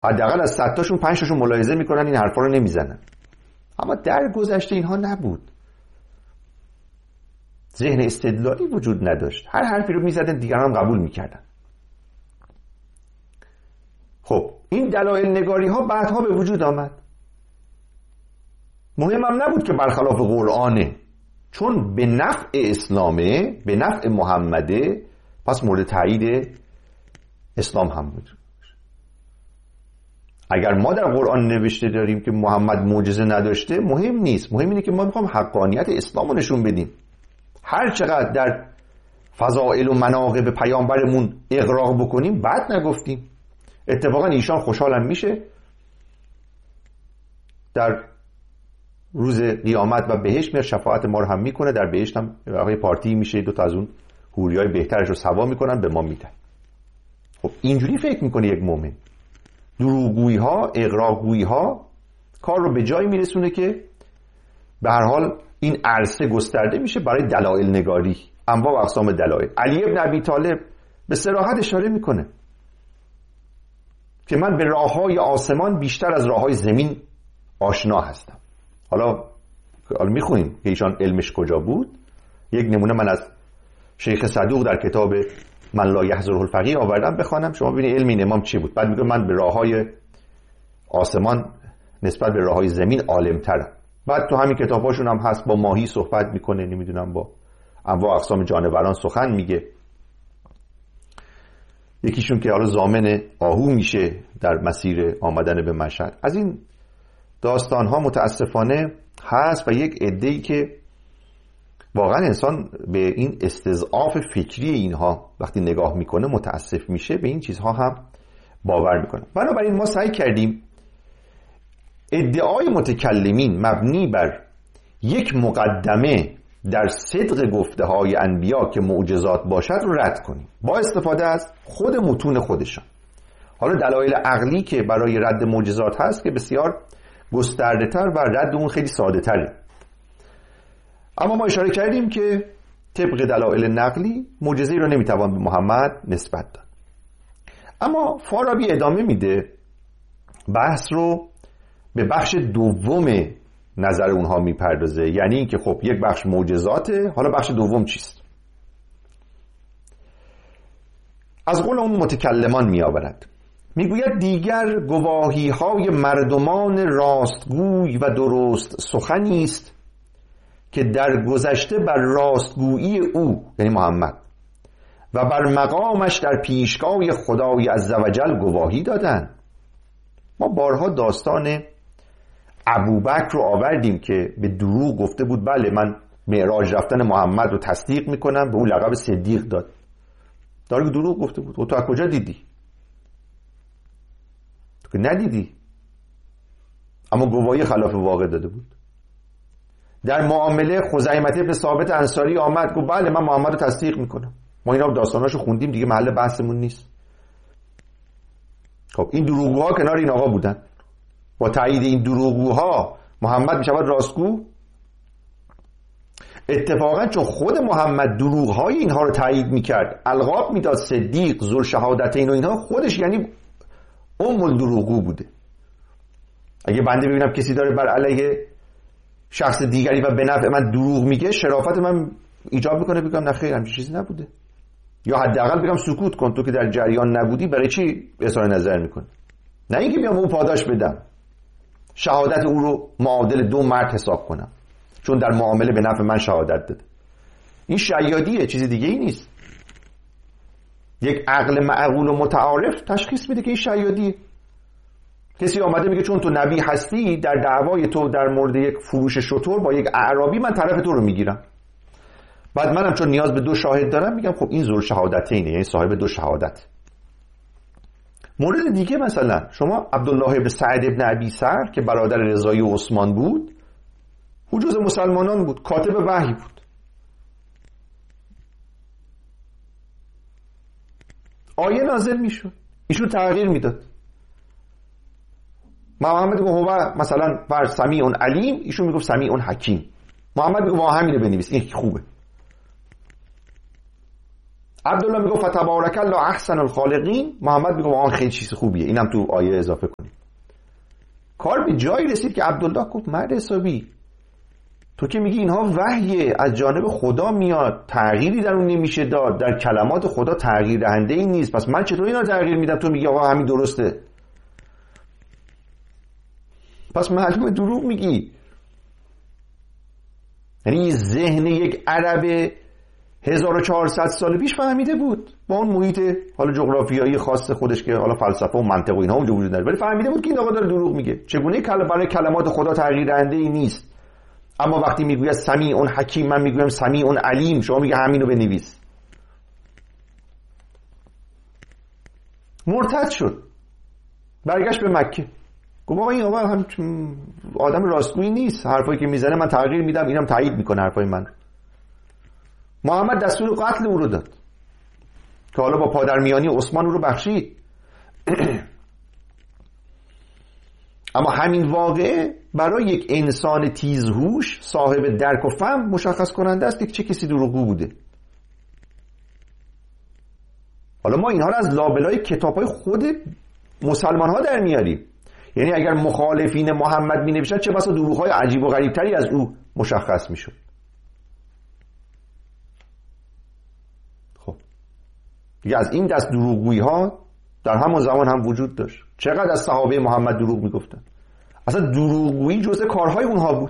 حداقل از 100 تاشون 5 تاشون ملاحظه میکنن این حرفا رو نمیزنن. اما در گذشته اینها نبود. ذهن استدلالی وجود نداشت. هر حرفی رو میزدن دیگران هم قبول میکردن. خب این دلایل نگاری ها بعدها به وجود آمد. مهمم نبود که برخلاف قرآنه، چون به نفع اسلامه، به نفع محمده، پس مورد تایید اسلام هم بود. اگر ما در قرآن نوشته داریم که محمد معجزه نداشته، مهم نیست. مهم اینه که ما میخوام حقانیت اسلام رو نشون بدیم. هر چقدر در فضائل و مناقب پیامبرمون اغراق بکنیم بعد نگفتیم. اتفاقا ایشان خوشحالم میشه در روز قیامت و بهشت میاد شفاعت ما رو هم میکنه. در بهشت هم آقای پارتی میشه، دو تا از اون حوریای بهترش رو سوا میکنن به ما میدن. خب اینجوری فکر میکنه یک مؤمن. دروغگویی ها، اغراقگویی ها کار رو به جایی میرسونه که به هر حال این عرصه گسترده میشه برای دلایل نگاری، انواع و اقسام دلایل. علی ابن ابی طالب به صراحت اشاره میکنه که من به راههای آسمان بیشتر از راههای زمین آشنا هستم. حالا میخونیم که ایشان علمش کجا بود. یک نمونه من از شیخ صدوق در کتاب من لا یحضره الفقیه آوردم بخوانم، شما ببینید علم این امام چی بود. بعد میگه من به راههای آسمان نسبت به راههای زمین عالم‌ترم. بعد تو همین کتاباشون هم هست، با ماهی صحبت میکنه، نمیدونم با انواع اقسام جانوران سخن میگه. یکیشون که حالا ضامن آهو میشه در مسیر آمدن به مشهد. از این داستان ها متاسفانه هست و یک عده‌ای که واقعا انسان به این استضعاف فکری اینها وقتی نگاه میکنه متاسف میشه، به این چیزها هم باور میکنه. بنابراین ما سعی کردیم ادعای متکلمین مبنی بر یک مقدمه در صدق گفته های انبیا که معجزات باشد رو رد کنیم با استفاده از خود متون خودشان. حالا دلایل عقلی که برای رد معجزات هست که بسیار گسترده تر و رد اون خیلی ساده تره. اما ما اشاره کردیم که طبق دلایل نقلی معجزه‌ای رو نمیتوان به محمد نسبت داد. اما فارابی ادامه میده بحث رو به بخش دوم نظر اونها میپردازه، یعنی اینکه خب یک بخش معجزاته، حالا بخش دوم چیست؟ از قول اون متکلمان میآورد، میگوید دیگر گواهی های مردمان راستگوی و درست سخنی است که در گذشته بر راستگویی او یعنی محمد و بر مقامش در پیشگاه خدای عزوجل گواهی دادن. ما بارها داستان ابوبکر رو آوردیم که به دروغ گفته بود بله من معراج رفتن محمد رو تصدیق میکنم، به اون لقب صدیق داد. داره دروغ گفته بود. و تو از کجا دیدی؟ تو که ندیدی، اما گواهی خلاف واقع داده بود. در معامله خزیمه بن ثابت انصاری آمد گفت بله من محمد رو تصدیق میکنم. ما اینا داستاناشو خوندیم دیگه، محل بحثمون نیست. خب این دروغگوها کنار این آقا بودن. با تایید این دروغگوها محمد میشود راستگو؟ اتفاقا چون خود محمد دروغهای اینها رو تایید میکرد، القاب میداد صدیق، ذوالشهادتین و اینها، خودش یعنی ام الدروغگو بوده. اگه بنده ببینم کسی داره بر علیه شخص دیگری و به نفع من دروغ میگه، شرافت من ایجاب میکنه بگم نه خیر همچین چیزی نبوده، یا حداقل بگم سکوت کن، تو که در جریان نبودی برای چی اظهار نظر میکنی؟ نه اینکه بیام او پاداش بدم، شهادت او رو معادل 2 مرد حساب کنم چون در معامله به نفع من شهادت داده. این شیادیه، چیزی دیگه ای نیست. یک عقل معقول و متعارف تشخیص میده که این شیادیه. کسی آمده میگه چون تو نبی هستی در دعوای تو در مورد یک فروش شتر با یک اعرابی من طرف تو رو میگیرم، بعد منم چون نیاز به 2 شاهد دارم میگم خب این ذوالشهادتینه، یعنی صاحب 2 شهادت. مورد دیگه مثلا شما عبدالله بن سعد ابن ابی سر که برادر رضایی و عثمان بود، او جز مسلمانان بود، کاتب وحی بود. آیه نازل میشد، ایشون تغییر میداد. محمد میگه هو مثلا بر سمیع علیم، ایشون میگه سمیع حکیم. محمد میگه وا همینو بنویس، این خوبه. عبدالله میگه فتبارک الله احسن الخالقین، محمد میگه آن خیلی چیز خوبیه، اینم تو آیه اضافه کنیم. کار به جایی رسید که عبدالله گفت مرد حسابی، تو که میگی اینها وحیه از جانب خدا میاد، تغییری در اون نمیشه داد، در کلمات خدا تغییر دهنده ای نیست، پس من چطور اینا تغییر میدم؟ تو میگی آقا همین درسته، پس معلومه دروغ میگی. یعنی ذهن یک عرب 1400 سال پیش فهمیده بود با اون محیط حالا جغرافیایی خاص خودش که حالا فلسفه و منطق و اینها اونجا وجود نداره، ولی فهمیده بود که این آقا داره دروغ میگه. چگونه برای کلمات خدا تغییر دهنده ای نیست، اما وقتی میگوید سمیع حکیم، من میگویم سمیع علیم، شما میگه همینو بنویس. مرتد شد، برگشت به مکه، گفت آقا این آقا هم آدم راستگویی نیست، حرفایی که میزنه من تغییر میدم، اینم تایید میکنه حرفای من. محمد دستور قتل او رو داد که حالا با پادرمیانی عثمان او رو بخشید. اما همین واقعه برای یک انسان تیزهوش صاحب درک و فهم مشخص کننده است که چه کسی دروغگو بوده. حالا ما اینها رو از لابلای کتاب‌های خود مسلمان ها در میاریم، یعنی اگر مخالفین محمد می نوشتن چه بسا دروغ‌های عجیب و غریبتری از او مشخص میشد. خب دیگه از این دست دروغگویی ها در همون زمان هم وجود داشت. چقدر از صحابه محمد دروغ میگفتن، اصلا دروغگویی جزء کارهای اونها بود.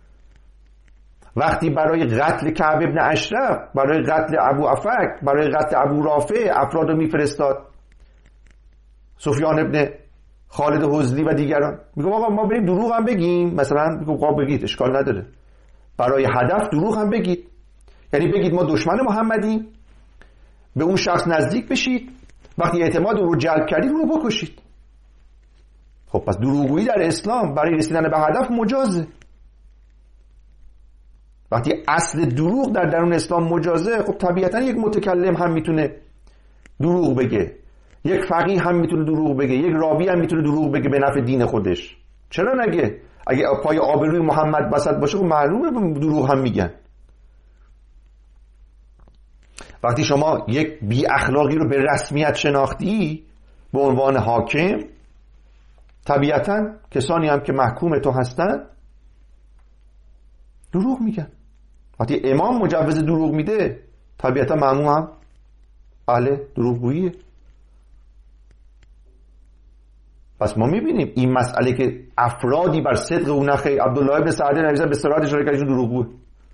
وقتی برای قتل کعب ابن اشرف، برای قتل ابو افک، برای قتل ابو رافع افراد رو میفرستاد، سفیان ابن خالد حزلی و دیگران، میگم آقا ما بریم دروغ هم بگیم، مثلا میگم آقا بگید اشکال نداره، برای هدف دروغ هم بگید، یعنی بگید ما دشمن محمدیم، به اون شخص نزدیک بشید، وقتی اعتماد رو جلب کردید رو بکشید. خب پس دروغگویی در اسلام برای رسیدن به هدف مجازه. وقتی اصل دروغ در درون اسلام مجازه، خب طبیعتا یک متکلم هم میتونه دروغ بگه، یک فقیه هم میتونه دروغ بگه، یک راوی هم میتونه دروغ بگه به نفع دین خودش. چرا نگه؟ اگه پای آبروی محمد وسط باشه خب معلومه دروغ هم میگن. وقتی شما یک بی اخلاقی رو به رسمیت شناختی به عنوان حاکم، طبیعتا کسانی هم که محکوم تو هستن دروغ میگن. وقتی امام مجوز دروغ میده، طبیعتا مأموم هم اهل دروغگوییه. پس ما میبینیم این مسئله که افرادی بر صدق او نخی، عبدالله ابن سعد نویسه به صراحت اشاره کرد ایشون دروغگوه،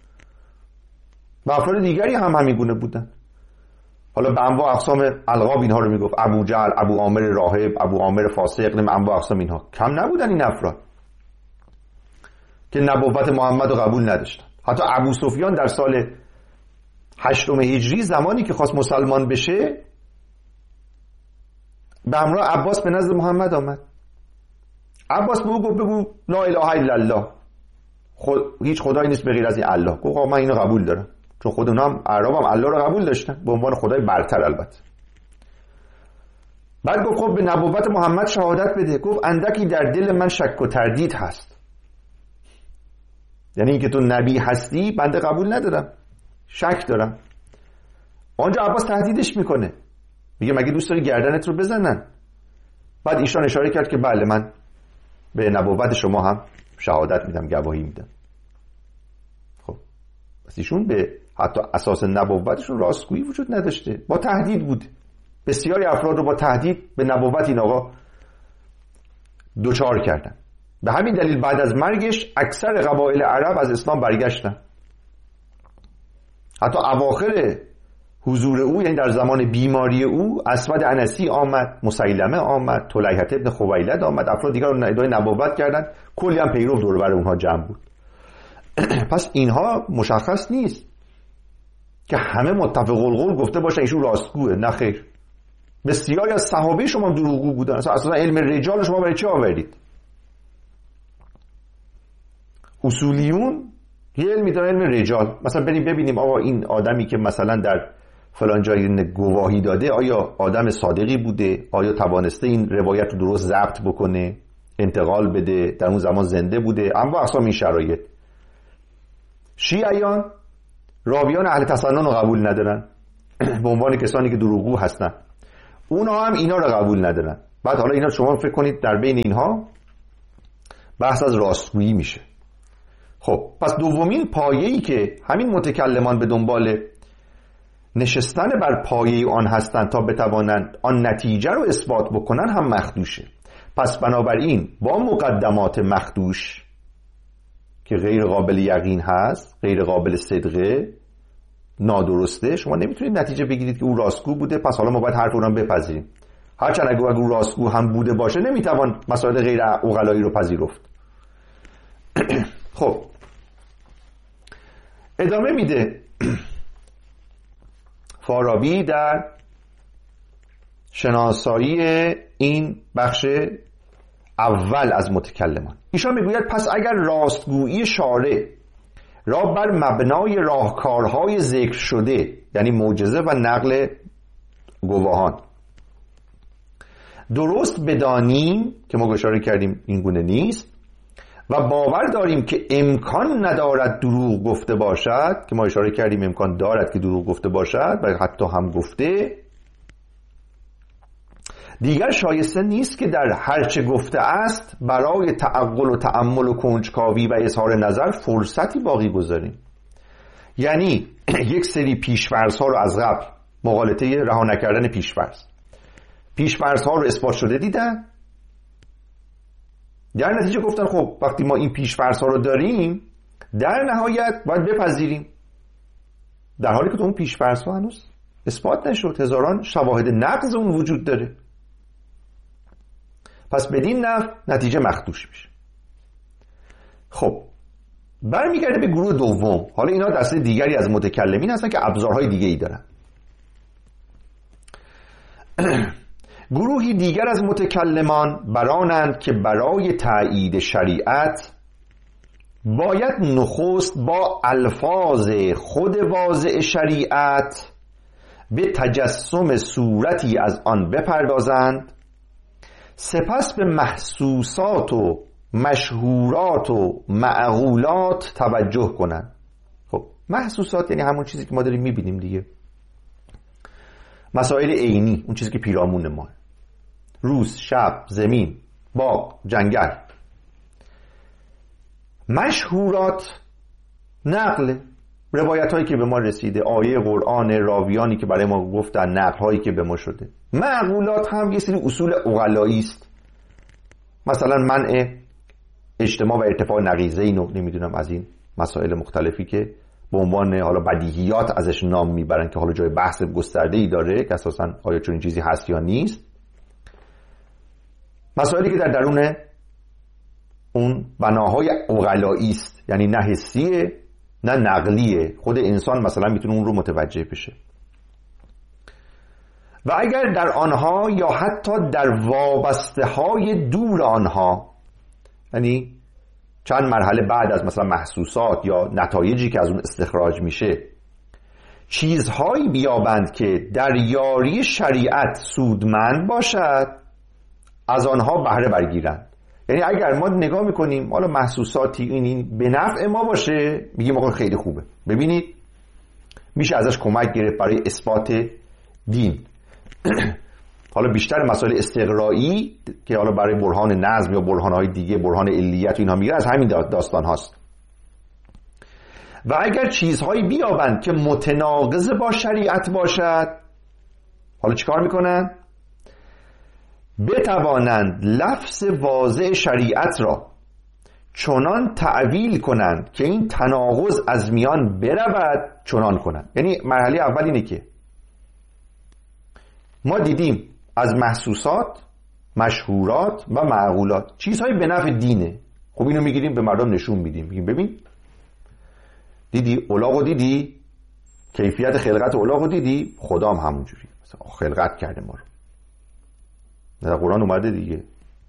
و افراد دیگری هم همین گونه بودن. حالا به انواع اقسام القاب اینها رو میگفت، ابو جهل، ابو عامر راهب، ابو عامر فاسق، انواع اقسام اینها. کم نبودن این افراد که نبوت محمد رو قبول نداشتن. حتی ابو سفیان در سال 8 هجری زمانی که خواست مسلمان بشه، به همراه عباس به نزد محمد آمد. عباس به او گفت بگو لا اله الا الله، هیچ خدایی نیست به غیر از این الله. گفت من اینو قبول دارم، چون خود اونا هم اعراب هم الله رو قبول داشتن به عنوان خدای برتر. البته بعد گفت خب به نبوت محمد شهادت بده. گفت اندکی در دل من شک و تردید هست، یعنی اینکه تو نبی هستی بنده قبول ندارم، شک دارم. آنجا عباس تهدیدش میکنه، میگه مگه دوست داری گردنت رو بزنن؟ بعد ایشان اشاره کرد که بله من به نبوت شما هم شهادت میدم، گواهی میدم. خب پس ایشون به حتی اساس نبوتشون راستگویی وجود نداشته، با تهدید بود. بسیاری افراد رو با تهدید به نبوت این آقا دوچار کردن. به همین دلیل بعد از مرگش اکثر قبایل عرب از اسلام برگشتن. حتی اواخر حضور او، یعنی در زمان بیماری او، اسود انسی آمد، مسیلمه آمد، طلیحة ابن خویلد آمد، افراد دیگر رو ادعای نبوت کردن، کلی هم پیرو دور و بر اونها جمع بود. پس اینها مشخص نیست که همه متفق القول گفته باشن ایشون راستگوه، نه خیر. بسیاری از صحابه شما دروغگو بودن. اصلا علم رجال شما برای چه آوردید؟ اصولیون یه علمی داره، علم رجال. مثلا بریم ببینیم آقا این آدمی که مثلا در فلان جایی گواهی داده آیا آدم صادقی بوده، آیا توانسته این روایت رو درست ضبط بکنه، انتقال بده، در اون زمان زنده بوده، اما اصلا این شرایط. شیعیان راویان اهل تسنن رو قبول ندارن، به عنوان کسانی که دروغگو هستن، اونها هم اینا رو قبول ندارن. بعد حالا اینا شما فکر کنید در بین اینها بحث از راستگویی میشه. خب پس دومین پایه‌ای که همین متکلمان به دنبال نشستن بر پایه آن هستند تا بتوانند آن نتیجه رو اثبات بکنن هم مخدوشه. پس بنابراین با مقدمات مخدوش که غیر قابل یقین هست، غیر قابل صدقه، نادرسته، شما نمیتونید نتیجه بگیرید که او راستگو بوده پس حالا ما باید حرف اون رو بپذیریم. هرچند اگه او راستگو هم بوده باشه نمیتوان مسائل غیر عقلایی رو پذیرفت. خب ادامه میده فارابی در شناسایی این بخش اول از متکلمان. ایشان میگوید پس اگر راستگویی شارع را بر مبنای راهکارهای ذکر شده، یعنی معجزه و نقل گواهان، درست بدانیم که ما اشاره کردیم این گونه نیست و باور داریم که امکان ندارد دروغ گفته باشد، که ما اشاره کردیم امکان دارد که دروغ گفته باشد و حتی هم گفته، دیگر شایسته نیست که در هرچه گفته است برای تعقل و تأمل و کنجکاوی و اظهار نظر فرصتی باقی گذاریم. یعنی یک سری پیش‌فرض ها رو از قبل، مغالطه رها نکردن پیش‌فرض ها رو اثبات شده دیدن، در نتیجه گفتن خب وقتی ما این پیش‌فرض ها رو داریم در نهایت باید بپذیریم، در حالی که اون پیش‌فرض ها هنوز اثبات نشد، هزاران شواهد نقض اون وجود داره. پس بدین نحو نتیجه مخدوش میشه. خب برمیگرده به گروه دوم. حالا اینا دسته دیگری از متکلمین هستن که ابزارهای دیگه‌ای دارن. گروهی دیگر از متکلمان برانند که برای تأیید شریعت باید نخست با الفاظ خود واضع شریعت به تجسم صورتی از آن بپردازند، سپس به محسوسات و مشهورات و معقولات توجه کنند. خب محسوسات یعنی همون چیزی که ما داریم میبینیم دیگه، مسائل عینی، اون چیزی که پیرامون ما، روز، شب، زمین، باغ، جنگل. مشهورات نقل، روایت هایی که به ما رسیده، آیه قرآن، راویانی که برای ما گفتن، نقل هایی که به ما شده. معقولات هم یه سری اصول عقلایی است، مثلا منع اجتماع و ارتفاع نقیضین و نمیدونم از این مسائل مختلفی که به عنوان حالا بدیهیات ازش نام میبرن که حالا جای بحث گسترده‌ای داره که اساساً آیا چون این چیزی هست یا نیست. مسائلی که در درون اون بناهای عقلایی است، یعنی نه حسیه نه نقلیه، خود انسان مثلا میتونه اون رو متوجه بشه. و اگر در آنها یا حتی در وابسته های دور آنها، یعنی چند مرحله بعد از مثلا محسوسات یا نتایجی که از اون استخراج میشه، چیزهایی بیابند که در یاری شریعت سودمند باشد، از آنها بهره برگیرند. یعنی اگر ما نگاه میکنیم حالا محسوساتی این به نفع ما باشه، میگیم آقا خیلی خوبه، ببینید میشه ازش کمک گرفت برای اثبات دین. حالا بیشتر مسائل استقرایی که حالا برای برهان نظم یا برهانهای دیگه، برهان علیت و اینها میگه، از همین داستان هاست. و اگر چیزهایی بیابند که متناقض با شریعت باشد، حالا چیکار میکنن؟ بتوانند لفظ واضح شریعت را چنان تعویل کنند که این تناقض از میان برود، چنان کنند. یعنی مرحله اول اینه که ما دیدیم از محسوسات، مشهورات و معقولات چیزهای به نفع دینه، خب اینو میگیریم به مردم نشون میدیم، میگیم ببین دیدی الاغو، دیدی کیفیت خلقت الاغو، دیدی خدا هم همونجوری مثلا خلقت کرده ما رو. در قرآن اومده دیگه،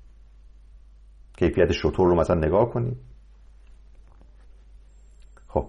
کیفیت شتر رو مثلا نگاه کنید. خب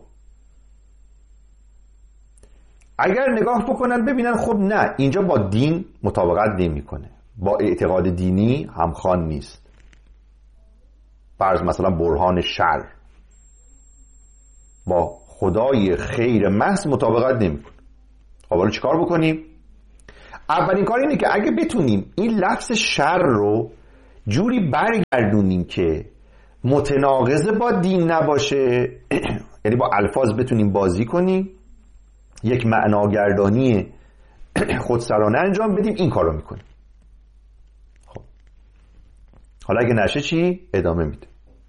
اگر نگاه بکنن ببینن خب نه، اینجا با دین مطابقت نمیکنه، با اعتقاد دینی همخوان نیست. فرض مثلا برهان شر با خدای خیر محض مطابقت نمیکنه، خب حالا چیکار بکنیم؟ اولین کار اینه که اگه بتونیم این لفظ شر رو جوری برگردونیم که متناقض با دین نباشه، یعنی با الفاظ بتونیم بازی کنیم، یک معناگردانی خودسرانه انجام بدیم، این کار رو میکنیم. خب حالا اگه نشه چی؟ ادامه میده.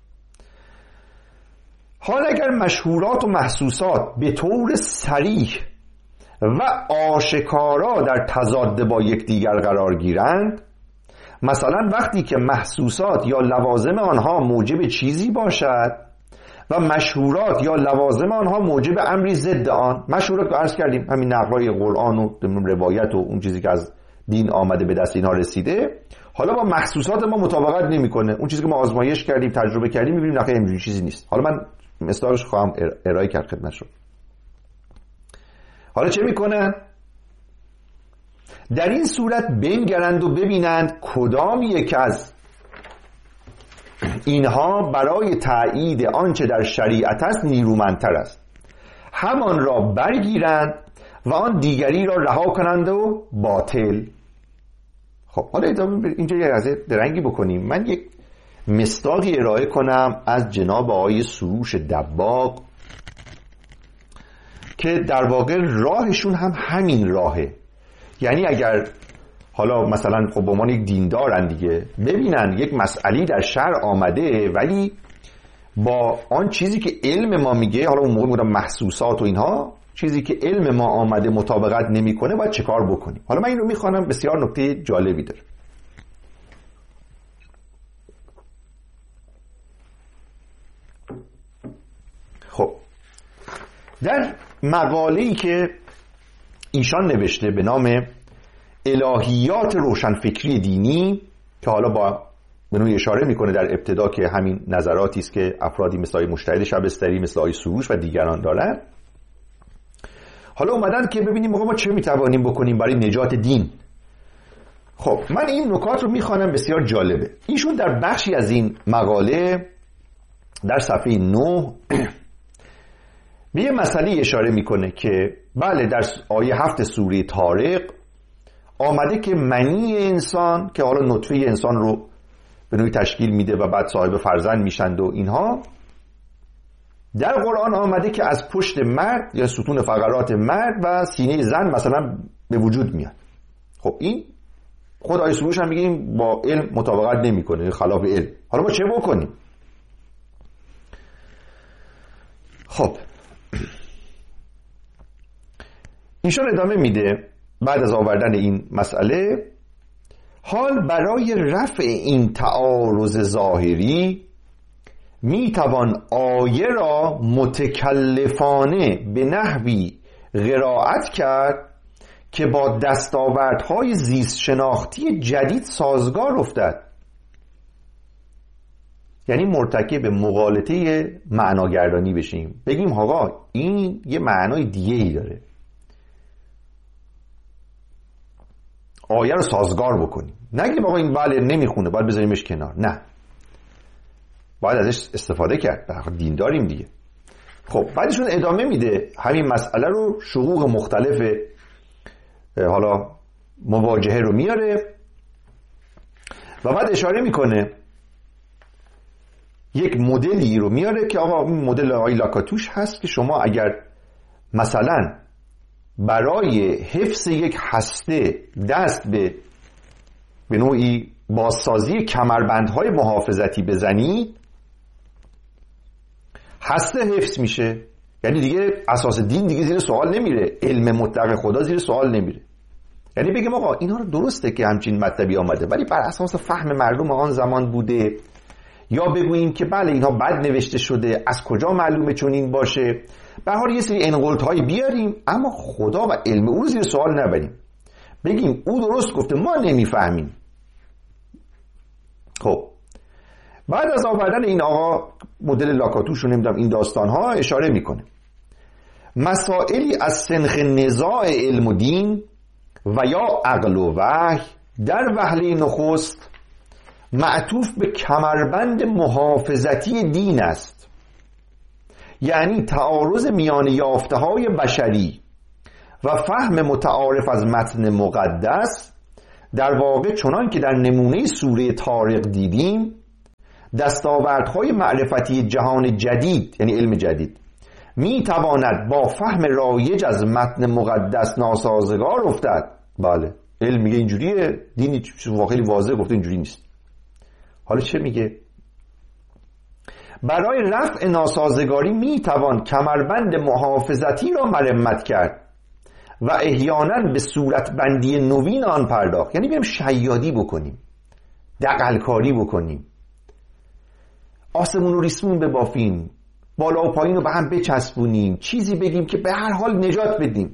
حالا اگر مشهورات و محسوسات به طور صریح و آشکارا در تضاد با یکدیگر قرار گیرند، مثلا وقتی که محسوسات یا لوازم آنها موجب چیزی باشد و مشهورات یا لوازم آنها موجب امری ضد آن. مشهورات رو عرض کردیم همین نقلای قرآن و روایت و اون چیزی که از دین آمده به دست اینها رسیده. حالا با محسوسات ما مطابقت نمیکنه، اون چیزی که ما آزمایش کردیم تجربه کردیم میبینیم نه اینجوری چیزی نیست. حالا من مثالش خواهم ارائه کرد خدمتتون. حالا چه میکنن؟ در این صورت بنگرند و ببینند کدام یک از اینها برای تأیید آنچه در شریعت است نیرومندتر است، همان را برگیرند و آن دیگری را رها کنند و باطل. خب حالا اینجا یه از درنگی بکنیم. من یک مصداقی ارائه کنم از جناب آقای سروش دباغ که در واقع راهشون هم همین راهه. یعنی اگر حالا مثلا خب به عنوان یک دیندارن دیگه، ببینن یک مسئله در شرع آمده ولی با آن چیزی که علم ما میگه، حالا اون موقع میگم محسوسات و اینها، چیزی که علم ما آمده مطابقت نمیکنه، باید چه کار بکنیم؟ حالا من این رو میخوانم، بسیار نکته جالبی داره. خب در مقاله‌ای که ایشان نوشته به نام الهیات روشنفکری دینی که حالا با به نوعی اشاره میکنه در ابتدا که همین نظراتی است که افرادی مثل آقای مجتهد شبستری، مثل آقای سروش و دیگران دارن، حالا اومدن که ببینیم ما چه میتوانیم بکنیم برای نجات دین. خب من این نکات رو میخوانم، بسیار جالبه. ایشون در بخشی از این مقاله در صفحه 9 به یه مسئله اشاره میکنه که بله در آیه 7 سوره طارق آمده که منی انسان که حالا نطفه انسان رو به نوعی تشکیل میده و بعد صاحب فرزند میشند و اینها، در قرآن آمده که از پشت مرد یا ستون فقرات مرد و سینه زن مثلا به وجود میاد. خب این خود آیه سروش هم میگه با علم مطابقت نمیکنه، خلاف علم. حالا ما چه بکنیم؟ خب ایشان ادامه میده بعد از آوردن این مسئله: حال برای رفع این تعارض ظاهری میتوان آیه را متکلفانه به نحوی قرائت کرد که با دستاوردهای زیست شناختی جدید سازگار افتد. یعنی مرتکب مغالطه معناگردانی بشیم، بگیم آقا این یه معنای دیگه‌ای داره، آیه رو سازگار بکنیم. نگیم آقا این بله نمیخونه باید بذاریمش کنار، نه، باید ازش استفاده کرد، دین داریم دیگه. خب بعدشون ادامه میده همین مسئله رو، شقوق مختلف حالا مواجهه رو میاره و بعد اشاره میکنه یک مدلی رو میاره که آقا این مدل آقای لاکاتوش هست که شما اگر مثلا برای حفظ یک هسته دست به نوعی بازسازی کمربندهای محافظتی بزنید، هسته حفظ میشه. یعنی دیگه اساس دین دیگه زیر سوال نمیره، علم مطلق خدا زیر سوال نمیره. یعنی بگیم آقا اینا رو درسته که همچین مطلبی آمده ولی بر اساس فهم مردم آن زمان بوده، یا بگوییم که بله اینها بد نوشته شده، از کجا معلومه چون این باشه. به هر حال یه سری انقلت‌هایی بیاریم اما خدا و علم او رو زیر سوال نبریم، بگیم او درست گفته ما نمیفهمیم. خب بعد از آوردن این آقا مدل لاکاتوش رو نمیدونم این داستان‌ها اشاره میکنه مسائلی از سنخ نزاع علم و دین و یا عقل و وحی در وهله نخست معطوف به کمربند محافظتی دین است. یعنی تعارض میان یافته‌های بشری و فهم متعارف از متن مقدس در واقع چنان که در نمونه سوره طارق دیدیم دستاوردهای معرفتی جهان جدید یعنی علم جدید می تواند با فهم رایج از متن مقدس ناسازگار افتد. بله علم میگه اینجوریه، دین خیلی واضح گفته اینجوری نیست. حالا چه میگه؟ برای رفع ناسازگاری می توان کمربند محافظتی را مرمت کرد و احیانا به صورتبندی نوین آن پرداخت. یعنی بریم شیادی بکنیم، دغلکاری بکنیم، آسمون و ریسمون ببافیم، بالا و پایین رو به هم بچسبونیم، چیزی بگیم که به هر حال نجات بدیم،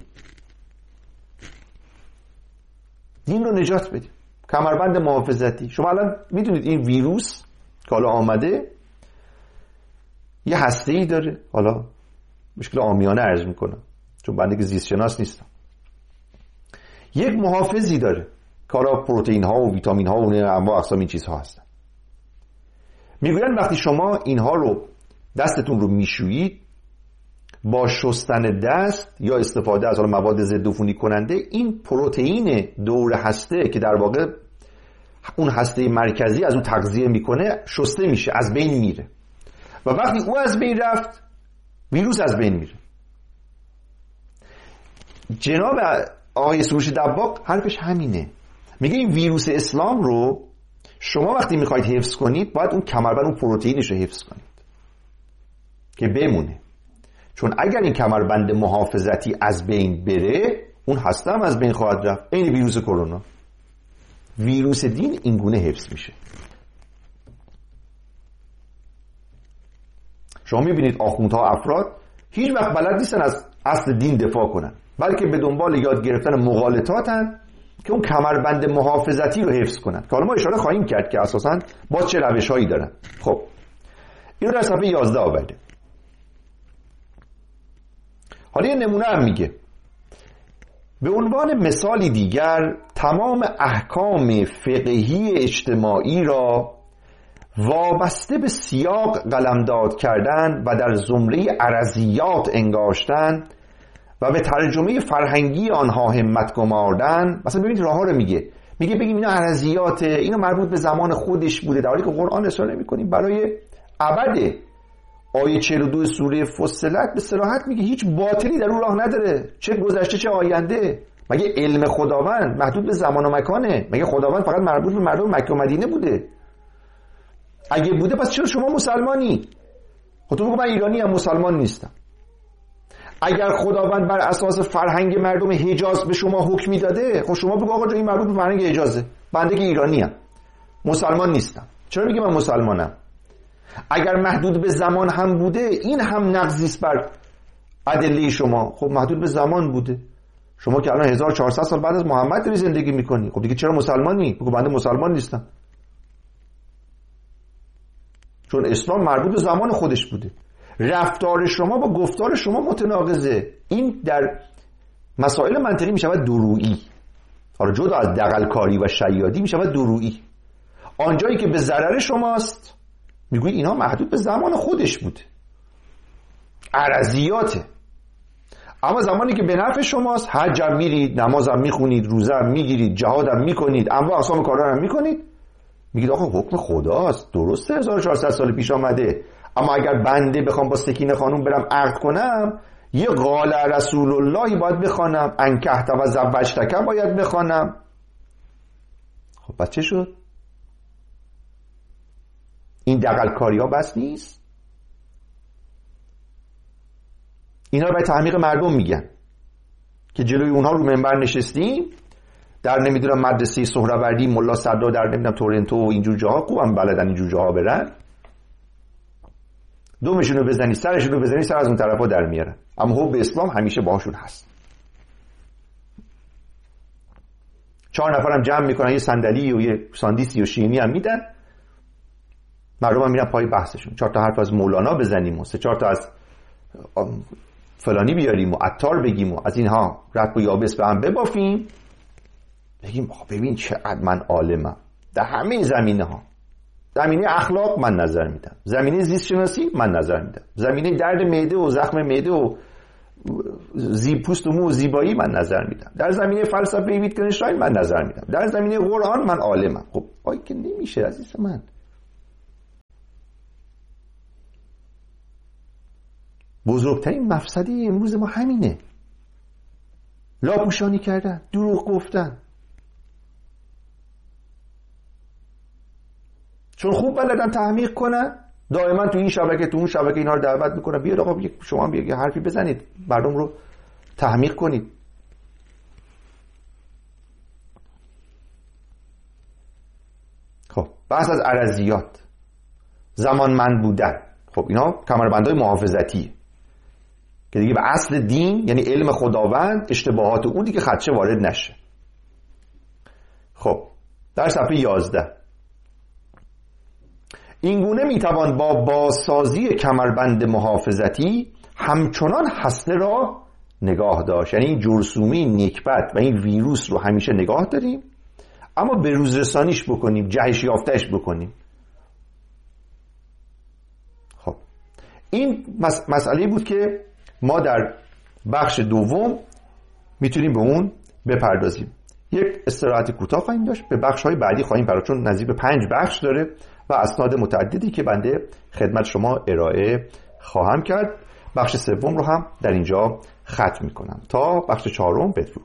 دین رو نجات بدیم. کمربند محافظتی. شما الان میدونید این ویروس که حالا آمده یه هسته‌ای داره، حالا مشکل عامیانه عرض میکنم چون بنده که زیست شناس نیستم، یک محافظی داره که حالا پروتئین ها و ویتامین ها و انواع اقسام این چیزها هستن. میگوین وقتی شما اینها رو دستتون رو میشویید با شستن دست یا استفاده از مواد ضد عفونی کننده، این پروتئین دور هسته که در واقع اون هسته مرکزی از اون تغذیه میکنه شسته میشه، از بین میره و وقتی او از بین رفت ویروس از بین میره. جناب آقای سروش دباغ حرفش همینه، میگه این ویروس اسلام رو شما وقتی میخواید حفظ کنید باید اون کمربند اون پروتئینش رو حفظ کنید که بمونه، چون اگر این کمربند محافظتی از بین بره اون هسته هم از بین خواهد رفت. این ویروس کرونا، ویروس دین اینگونه حفظ میشه. شما میبینید آخوندها افراد هیچ وقت بلد نیستن از اصل دین دفاع کنن، بلکه به دنبال یاد گرفتن مغالطاتن که اون کمربند محافظتی رو حفظ کنن که حالا ما اشاره خواهیم کرد که اساساً باز چه روش‌هایی دارن. خب اینو در صفحه 11 آورده. حالا یه نمونه هم میگه به عنوان مثالی دیگر تمام احکام فقهی اجتماعی را وابسته به سیاق قلمداد کردن و در زمره عرضیات انگاشتن و به ترجمه فرهنگی آنها همت گماردن. مثلا ببینید راه ها رو میگه بگیم اینا عرضیاته، اینا مربوط به زمان خودش بوده، در حالی که قرآن اشاره نمی‌کنیم برای ابد. آیه 42 سوره فصلت به صراحت میگه هیچ باطلی در اون راه نداره، چه گذشته چه آینده. مگه علم خداوند محدود به زمان و مکانه؟ مگه خداوند فقط مربوط به مردم مکه و مدینه بوده؟ اگه بوده پس چرا شما مسلمانی؟ خب تو بگو من ایرانی ام مسلمان نیستم. اگر خداوند بر اساس فرهنگ مردم حجاز به شما حکم میداده، خب شما بگو آقا این مربوط به فرهنگ حجازه، بنده که ایرانی ام مسلمان نیستم، چرا میگی من مسلمانم؟ اگر محدود به زمان هم بوده این هم نقضی است بر ادله شما. خب محدود به زمان بوده، شما که الان 1400 سال بعد از محمد داری زندگی میکنی، خب دیگه چرا مسلمانی؟ بگو بنده مسلمان نیستم، چون اسلام مربوط به زمان خودش بوده. رفتار شما با گفتار شما متناقضه. این در مسائل منطقی میشود درویی، حالا جدا از دغلکاری و شیادی میشود درویی. آنجایی که به ضرر شماست میگوید اینا محدود به زمان خودش بوده، عرضیاته. اما زمانی که به نفع شماست، حج هم میرید، نماز هم میخونید، روزه هم میگیرید، جهاد هم میکنید، انواع اقسام کارا هم میکنید، میگید آقا حکم خداست، درسته 1400 سال پیش آمده، اما اگر بنده بخوام با سکینه خانوم برم عقد کنم یه قال رسول اللهی باید بخوانم، انکحت و زوجتک باید بخوانم. خب پس چه شد؟ این دغلکاری ها بس نیست؟ اینا رو برای تحمیق مردم میگن که جلوی اونها رو منبر نشستیم در نمیدونم مدرسه سهروردی ملا صدرا در نمیدونم تورنتو و اینجور جاها، خوبم بلدن اینجور جاها برن، دومشون رو بزنی سرشون رو بزنی سر از اون طرفا در میارن، اما حب اسلام همیشه باهاشون هست. 4 نفرم جمع میکنن، یه صندلی و یه ساندیسی و شیرینی هم میدن، مردم هم میرن پای بحثشون. 4 تا حرف از مولانا بزنیم و 3-4 تا از فلانی بیاریم و عطار بگیم و از اینها رطب و یابس به هم ببافیم، بگیم ببین چقدر من عالمم در همه زمینه ها. زمینه اخلاق من نظر میدم، زمینه زیست شناسی من نظر میدم، زمینه درد معده و زخم معده و پوست و مو و زیبایی من نظر میدم، در زمینه فلسفه ویتگنشتاین من نظر میدم، در زمینه قرآن من عالمم. خب آی که نمیشه عزیز من. بزرگترین مفسده امروز ما همینه، لاپوشانی کردن، دروغ گفتن. چون خوب بلدن تحمیق کنن، دائما تو این شبکه تو اون شبکه اینا رو دعوت میکنن بیاد آقا شما هم یه حرفی بزنید، مردم رو تحمیق کنید. خب بحث از ارضیات، زمانمند بودن، خب اینا کمربندهای محافظتی که دیگه به اصل دین یعنی علم خداوند اشتباهات اون دیگه خدشه وارد نشه. خب در صفحه 11 اینگونه میتوان با بازسازی کمربند محافظتی همچنان هسته را نگاه داشت. یعنی این جرثومه نکبت و این ویروس رو همیشه نگاه داریم، اما به روز رسانیش بکنیم، جهش یافتهش بکنیم. خب این مسئله بود که ما در بخش دوم میتونیم به اون بپردازیم. یک استراحت کوتاه خواهیم داشت، به بخش های بعدی خواهیم پرداخت چون نزدیک به 5 بخش داره و اسناد متعددی که بنده خدمت شما ارائه خواهم کرد. بخش سوم رو هم در اینجا ختم میکنم. تا بخش 4 بدرود.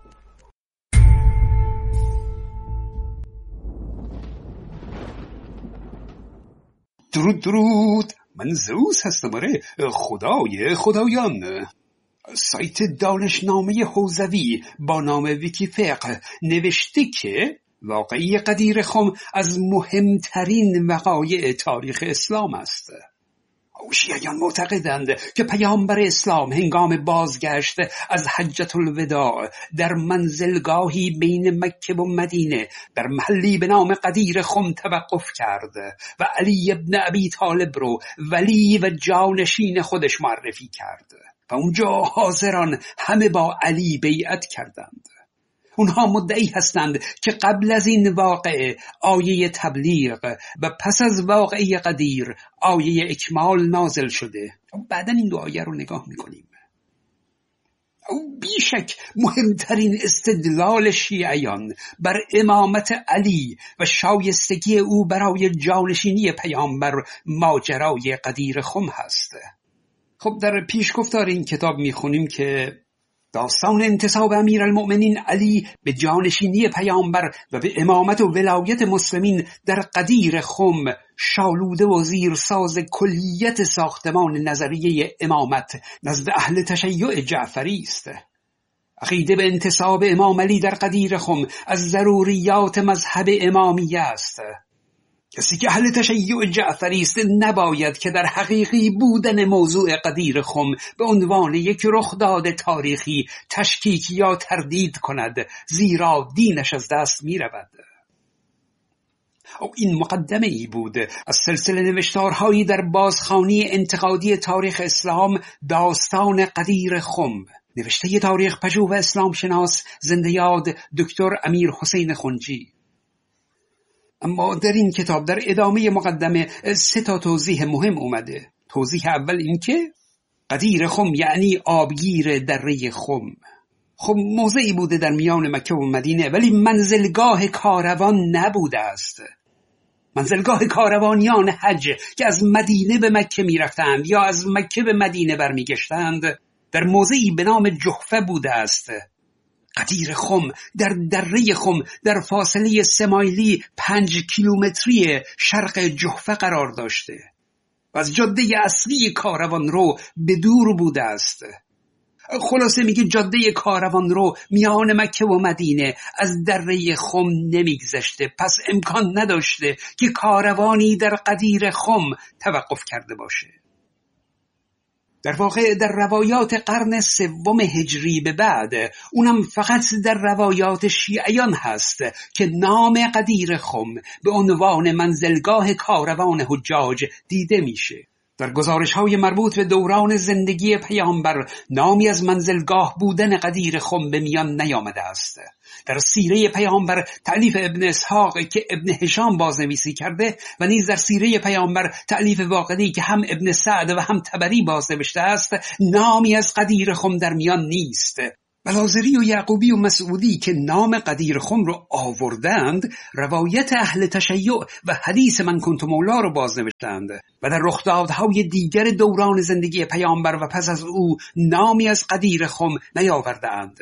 درود. من زئوس هستم، آره، خدای خدایان. سایت دانشنامه حوزوی با نام ویکیفقه نوشته که واقعه غدیر خم از مهمترین وقایع تاریخ اسلام است. شیعیان معتقدند که پیامبر اسلام هنگام بازگشت از حجة الوداع در منزلگاهی بین مکه و مدینه در محلی به نام غدیر خم توقف کرد و علی ابن ابی طالب رو ولی و جانشین خودش معرفی کرد و اونجا حاضران همه با علی بیعت کردند. اونها مدعی هستند که قبل از این واقعه آیه تبلیغ و پس از واقعه غدیر آیه اکمال نازل شده. بعداً این دو آیه رو نگاه میکنیم. او بیشک مهمترین استدلال شیعیان بر امامت علی و شایستگی او برای جانشینی پیامبر ماجرای غدیر خم هست. خب در پیشگفتار این کتاب میخونیم که داستان انتساب امیرالمؤمنین علی به جانشینی پیامبر و به امامت و ولایت مسلمین در غدیر خم شالوده و زیرساز کلیت ساختمان نظریه امامت نزد اهل تشیع جعفری است. عقیده به انتساب امام علی در غدیر خم از ضروریات مذهب امامیه است. کسی که اهل تشیع جعفری است نباید که در حقیقی بودن موضوع غدیر خم به عنوان یک رخداد تاریخی تشکیک یا تردید کند، زیرا دینش از دست می رود. این مقدمه ای بود از سلسله نوشتارهایی در بازخوانی انتقادی تاریخ اسلام، داستان غدیر خم، نوشته تاریخ پژوه و اسلام شناس زنده یاد دکتر امیر حسین خنجی. اما در این کتاب در ادامه مقدمه 3 توضیح مهم اومده. توضیح اول این که غدیر خم یعنی آبگیر دره خم. خب موضعی بوده در میان مکه و مدینه ولی منزلگاه کاروان نبوده است. منزلگاه کاروانیان حج که از مدینه به مکه می رفتند یا از مکه به مدینه برمی گشتند در موضعی به نام جحفه بوده است. غدیر خم در دره خم در فاصله 3 مایلی 5 کیلومتری شرق جحفه قرار داشته و از جاده اصلی کاروان رو به دور بوده است. خلاصه میگه جاده کاروان رو میان مکه و مدینه از دره خم نمیگذشته، پس امکان نداشته که کاروانی در غدیر خم توقف کرده باشه. در واقع در روایات قرن 3 هجری به بعد، اونم فقط در روایات شیعیان هست که نام غدیر خم به عنوان منزلگاه کاروان حجاج دیده میشه. در گزارش‌های مربوط به دوران زندگی پیامبر نامی از منزلگاه بودن قدیر خم به میان نیامده است. در سیره پیامبر تألیف ابن اسحاق که ابن هشام بازنویسی کرده و نیز در سیره پیامبر تألیف واقدی که هم ابن سعد و هم طبری بازنوشته است نامی از قدیر خم در میان نیست. بلازری و یعقوبی و مسعودی که نام قدیر خم رو آوردند روایت اهل تشیع و حدیث من کنت مولا رو بازنوشتند و در رخدادهای دیگر دوران زندگی پیامبر و پس از او نامی از قدیر خم نیاوردند.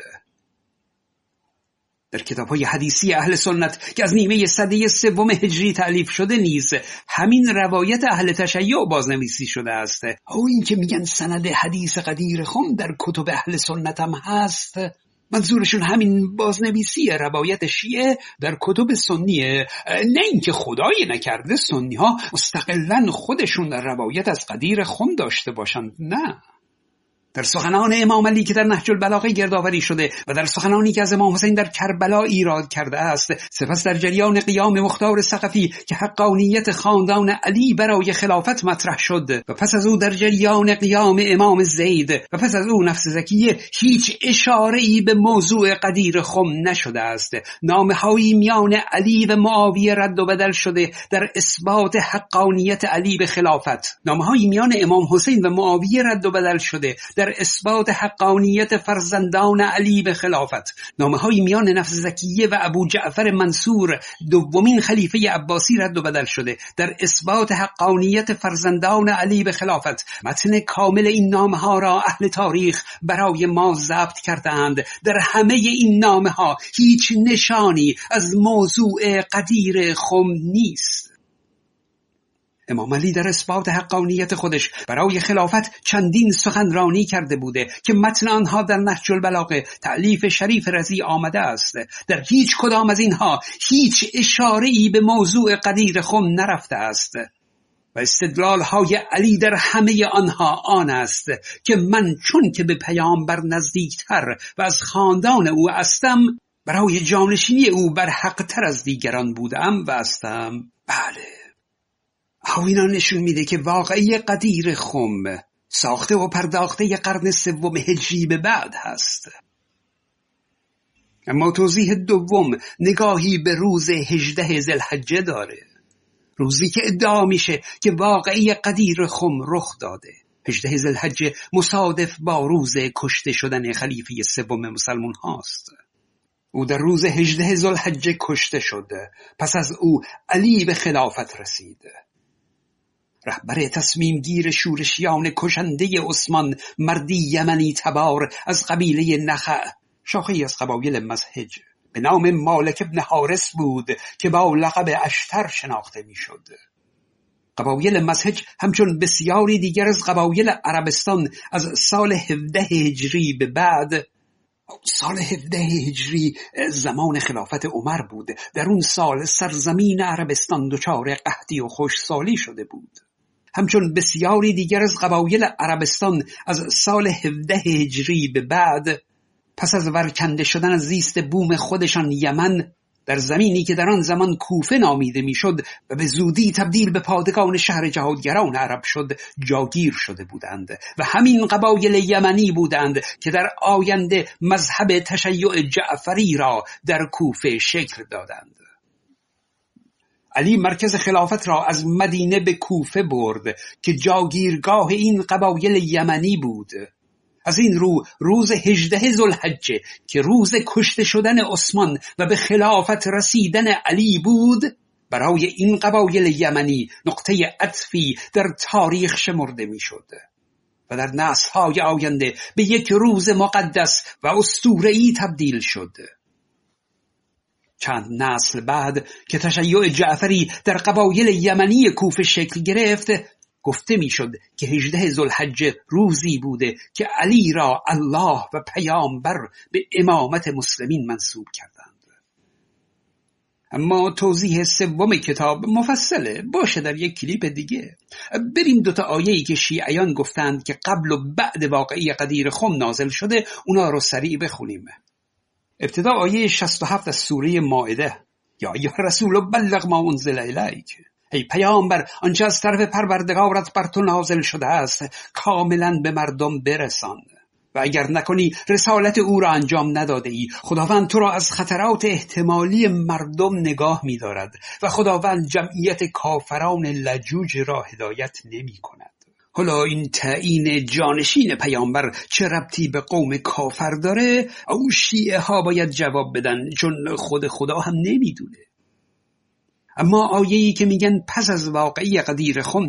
در کتاب‌های حدیثی اهل سنت که از نیمه سده سوم هجری تألیف شده نیز همین روایت اهل تشیع بازنویسی شده است. او این که میگن سند حدیث قدیر خم در کتب اهل سنت هم هست، منظورشون همین بازنویسی روایت شیعه در کتب سنیه، نه اینکه خدایی نکرده سنی ها مستقلاً خودشون روایت از قدیر خم داشته باشند. نه، در سخنان امام علی که در نهج البلاغه گردآوری شده و در سخنانی که از امام حسین در کربلا ایراد کرده است، سپس در جریان قیام مختار ثقفی که حقانیت خاندان علی برای خلافت مطرح شد و پس از او در جریان قیام امام زید و پس از او نفس زکیه هیچ اشاره‌ای به موضوع قدیر خم نشده است. نامه‌هایی میان علی و معاویه رد و بدل شده در اثبات حقانیت علی به خلافت. نامه‌هایی میان امام حسین و معاویه رد و بدل شده در اثبات حقانیت فرزندان علی به خلافت. نامه‌های میان نفس زکیه و ابو جعفر منصور دومین خلیفه عباسی رد و بدل شده در اثبات حقانیت فرزندان علی به خلافت. متن کامل این نامه‌ها را اهل تاریخ برای ما ضبط کردند. در همه این نامه‌ها هیچ نشانی از موضوع قدیر خم نیست. امام علی در اثبات حقانیت خودش برای خلافت چندین سخنرانی کرده بوده که متن آنها در نهج البلاغه تألیف شریف رضی آمده است. در هیچ کدام از اینها هیچ اشاره‌ای به موضوع قدیر خم نرفته است و استدلال‌های علی در همه آنها آن است که من چون که به پیامبر نزدیکتر و از خاندان او هستم برای جانشینی او بر حق تر از دیگران بودم و هستم. بله، اینا نشون میده که واقعی قدیر خم ساخته و پرداخته قرن سوم هجری به بعد هست. اما توضیح دوم نگاهی به روز 18 ذوالحجه داره، روزی که ادعا میشه که واقعی قدیر خم رخ داده. 18 ذوالحجه مصادف با روز کشته شدن خلیفه سوم مسلمان هاست. او در روز 18 ذوالحجه کشته شد. پس از او علی به خلافت رسید. رهبر تصمیم گیر شورشیان کشنده عثمان، مردی یمنی تبار از قبیله نخع، شاخه‌ای از قبایل مزهج، به نام مالک ابن حارس بود که با لقب اشتر شناخته میشد. قبایل مزهج همچون بسیاری دیگر از قبایل عربستان از سال 17 هجری به بعد، سال 17 هجری زمان خلافت عمر بود، در اون سال سرزمین عربستان دچار قحطی و خشکسالی شده بود. همچون بسیاری دیگر از قبایل عربستان از سال 17 هجری به بعد، پس از ورکنده شدن از زیست بوم خودشان یمن در زمینی که در آن زمان کوفه نامیده میشد و به زودی تبدیل به پادگان شهر جهادگران عرب شد، جاگیر شده بودند و همین قبایل یمنی بودند که در آینده مذهب تشیع جعفری را در کوفه شکل دادند. علی مرکز خلافت را از مدینه به کوفه برد که جاگیرگاه این قبایل یمنی بود. از این رو روز 18 ذوالحجه که روز کشته شدن عثمان و به خلافت رسیدن علی بود، برای این قبایل یمنی نقطه عطفی در تاریخ شمرده می شد و در نسل‌های آینده به یک روز مقدس و اسطوره‌ای تبدیل شد. چند نسل بعد که تشیع جعفری در قبایل یمنی کوفه شکل گرفت، گفته میشد که 18 ذوالحجه روزی بوده که علی را الله و پیامبر به امامت مسلمین منصوب کردند. اما توضیح سوم کتاب مفصله، باشه در یک کلیپ دیگه. بریم دوتا آیه‌ای که شیعیان گفتند که قبل و بعد واقعی قدیر خم نازل شده اونا رو سریع بخونیم. ابتدا آیه 67 از سوره مائده: یا ایها الرسول بلغ ما انزل الیک، ای پیامبر، آنچه از طرف پروردگارت بر تو نازل شده است کاملا به مردم برسان، و اگر نکنی رسالت او را انجام نداده ای، خداوند تو را از خطرات احتمالی مردم نگاه می دارد و خداوند جمعیت کافران لجوج را هدایت نمی کند. حالا این تعیین جانشین پیامبر چه ربطی به قوم کافر داره؟ او شیعه ها باید جواب بدن، چون خود خدا هم نمیدونه. اما آیه‌ای که میگن پس از واقعه قدیر